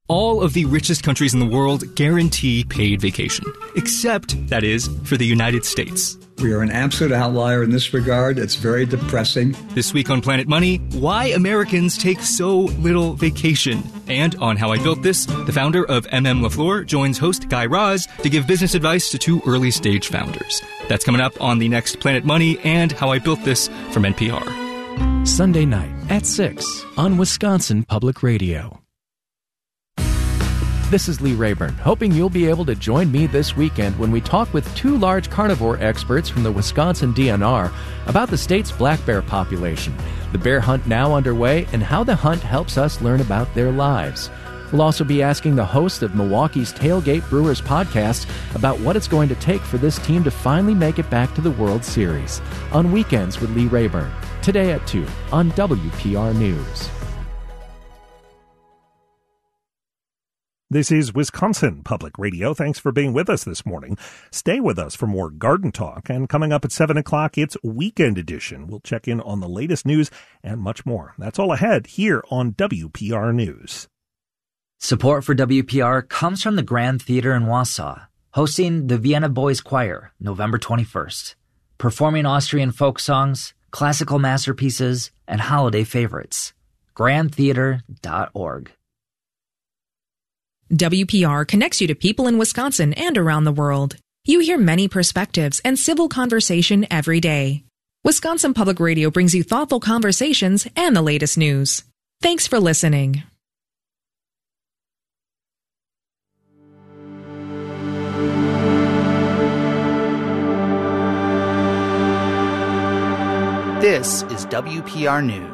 All of the richest countries in the world guarantee paid vacation, except, that is, for the United States. We are an absolute outlier in this regard. It's very depressing. This week on Planet Money, why Americans take so little vacation. And on How I Built This, the founder of LaFleur joins host Guy Raz to give business advice to two early-stage founders. That's coming up on the next Planet Money and How I Built This from NPR. Sunday night at 6 on Wisconsin Public Radio. This is Lee Rayburn, hoping you'll be able to join me this weekend when we talk with two large carnivore experts from the Wisconsin DNR about the state's black bear population, the bear hunt now underway, and how the hunt helps us learn about their lives. We'll also be asking the host of Milwaukee's Tailgate Brewers podcast about what it's going to take for this team to finally make it back to the World Series. On Weekends with Lee Rayburn, today at 2 on WPR News. This is Wisconsin Public Radio. Thanks for being with us this morning. Stay with us for more garden talk. And coming up at 7 o'clock, it's Weekend Edition. We'll check in on the latest news and much more. That's all ahead here on WPR News. Support for WPR comes from the Grand Theater in Wausau, hosting the Vienna Boys Choir November 21st, performing Austrian folk songs, classical masterpieces, and holiday favorites. grandtheater.org. WPR connects you to people in Wisconsin and around the world. You hear many perspectives and civil conversation every day. Wisconsin Public Radio brings you thoughtful conversations and the latest news. Thanks for listening. This is WPR News.